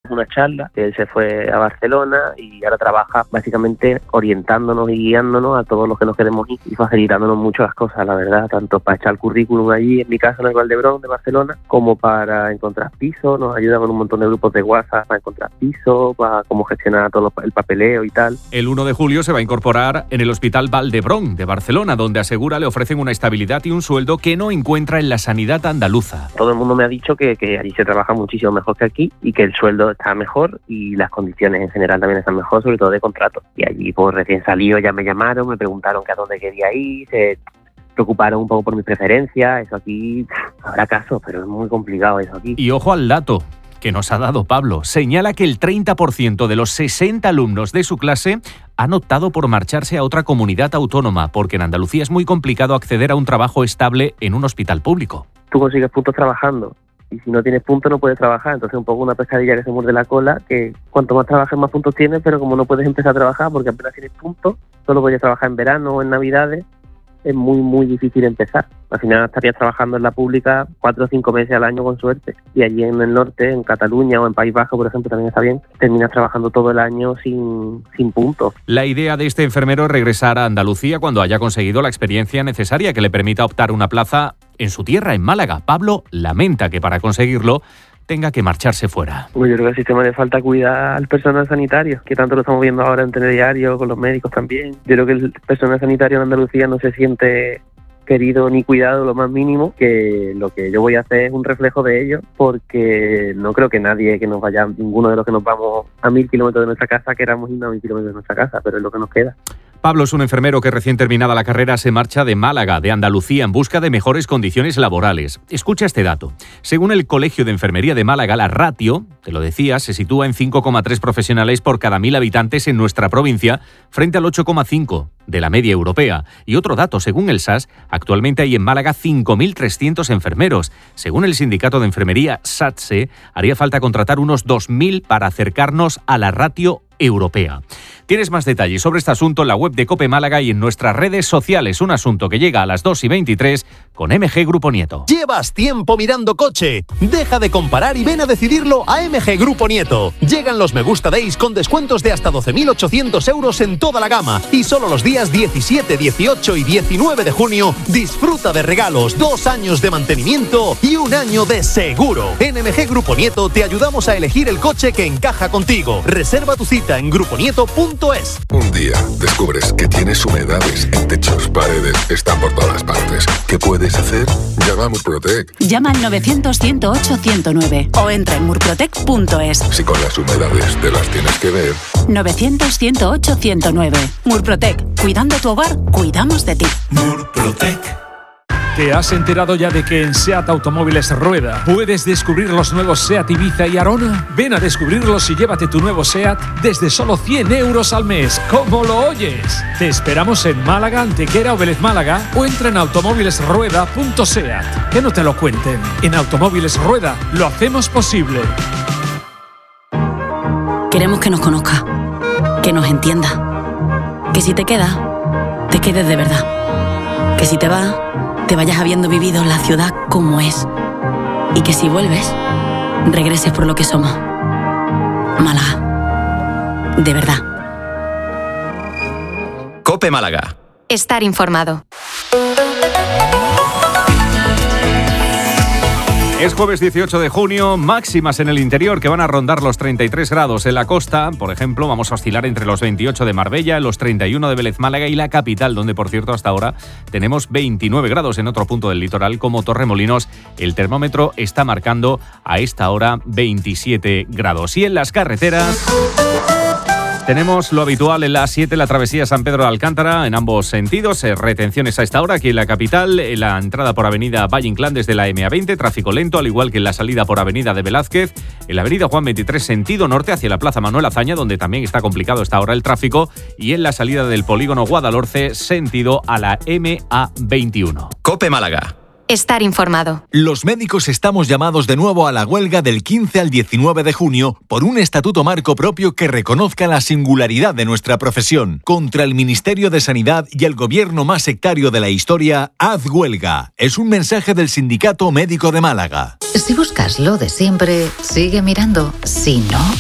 una charla, que él se fue a Barcelona y ahora trabaja básicamente orientándonos y guiándonos a todos los que nos queremos ir y facilitándonos mucho las cosas, la verdad, tanto para echar el currículum allí, en mi caso en el Valdebrón de Barcelona, como para encontrar pisos. Nos ayuda con un montón de grupos de WhatsApp para encontrar pisos, para cómo gestionar todo el papeleo y tal. El 1 de julio se va a incorporar en el Hospital Valdebrón de Barcelona, donde asegura le ofrecen una estabilidad y un sueldo que no encuentra en la sanidad andaluza. Todo el mundo me ha dicho que allí se trabaja muchísimo mejor que aquí y que el sueldo está mejor y las condiciones en general también están mejor, sobre todo de contrato. Y allí, pues recién salido, ya me llamaron, me preguntaron que a dónde quería ir, se preocuparon un poco por mis preferencias. Eso aquí habrá casos, pero es muy complicado eso aquí. Y ojo al dato que nos ha dado Pablo. Señala que el 30% de los 60 alumnos de su clase han optado por marcharse a otra comunidad autónoma, porque en Andalucía es muy complicado acceder a un trabajo estable en un hospital público. Tú consigues puntos trabajando y si no tienes puntos no puedes trabajar, entonces un poco una pescadilla que se muerde la cola, que cuanto más trabajes más puntos tienes, pero como no puedes empezar a trabajar porque apenas tienes puntos, solo puedes trabajar en verano o en navidades, es muy difícil empezar. Al final estarías trabajando en la pública 4 o 5 meses al año con suerte, y allí en el norte, en Cataluña o en País Vasco, por ejemplo, también está bien, terminas trabajando todo el año sin puntos. La idea de este enfermero es regresar a Andalucía cuando haya conseguido la experiencia necesaria que le permita optar una plaza en su tierra, en Málaga. Pablo lamenta que para conseguirlo tenga que marcharse fuera. Yo creo que al sistema le falta cuidar al personal sanitario, que tanto lo estamos viendo ahora en telediario, con los médicos también. Yo creo que el personal sanitario en Andalucía no se siente querido ni cuidado lo más mínimo, que lo que yo voy a hacer es un reflejo de ello, porque no creo que nadie que nos vaya, ninguno de los que nos vamos a 1000 kilómetros de nuestra casa, queramos irnos a 1000 kilómetros de nuestra casa, pero es lo que nos queda. Pablo es un enfermero que recién terminada la carrera se marcha de Málaga, de Andalucía, en busca de mejores condiciones laborales. Escucha este dato. Según el Colegio de Enfermería de Málaga, la ratio, te lo decía, se sitúa en 5,3 profesionales por cada 1000 habitantes en nuestra provincia, frente al 8,5 de la media europea. Y otro dato, según el SAS, actualmente hay en Málaga 5.300 enfermeros. Según el sindicato de enfermería SATSE, haría falta contratar unos 2.000 para acercarnos a la ratio europea. Tienes más detalles sobre este asunto en la web de COPE Málaga y en nuestras redes sociales. Un asunto que llega a las 2:23 con MG Grupo Nieto. ¿Llevas tiempo mirando coche? Deja de comparar y ven a decidirlo a MG Grupo Nieto. Llegan los Me Gusta Days con descuentos de hasta 12.800 euros en toda la gama. Y solo los días 17, 18 y 19 de junio disfruta de regalos, 2 años de mantenimiento y 1 año de seguro. En MG Grupo Nieto te ayudamos a elegir el coche que encaja contigo. Reserva tu cita en gruponieto.es. Un día descubres que tienes humedades en techos, paredes, están por todas partes. ¿Qué puedes hacer? Llama a Murprotec. Llama al 900-108-109 o entra en murprotec.es. Si con las humedades te las tienes que ver. 900-108-109. Murprotec. Cuidando tu hogar, cuidamos de ti. Murprotec. ¿Te has enterado ya de que en SEAT Automóviles Rueda puedes descubrir los nuevos SEAT Ibiza y Arona? Ven a descubrirlos y llévate tu nuevo SEAT desde solo 100 euros al mes. ¿Cómo lo oyes? Te esperamos en Málaga, Antequera o Vélez Málaga o entra en automóvilesrueda.seat. Que no te lo cuenten. En Automóviles Rueda lo hacemos posible. Queremos que nos conozca, que nos entienda, que si te quedas, te quedes de verdad, que si te vas, te vayas habiendo vivido la ciudad como es, y que si vuelves, regreses por lo que somos. Málaga, de verdad. COPE Málaga. Estar informado. Es jueves 18 de junio, máximas en el interior que van a rondar los 33 grados. En la costa, por ejemplo, vamos a oscilar entre los 28 de Marbella, los 31 de Vélez Málaga y la capital, donde, por cierto, hasta ahora tenemos 29 grados. En otro punto del litoral, como Torremolinos, el termómetro está marcando a esta hora 27 grados. Y en las carreteras tenemos lo habitual en la A7, la travesía San Pedro de Alcántara, en ambos sentidos. Retenciones a esta hora aquí en la capital, en la entrada por avenida Valle Inclán desde la MA20, tráfico lento, al igual que en la salida por avenida de Velázquez, en la avenida Juan 23, sentido norte, hacia la plaza Manuel Azaña, donde también está complicado a esta hora el tráfico, y en la salida del polígono Guadalhorce, sentido a la MA21. COPE Málaga. Estar informado. Los médicos estamos llamados de nuevo a la huelga del 15 al 19 de junio por un estatuto marco propio que reconozca la singularidad de nuestra profesión. Contra el Ministerio de Sanidad y el gobierno más sectario de la historia, haz huelga. Es un mensaje del Sindicato Médico de Málaga. Si buscas lo de siempre, sigue mirando. Si no,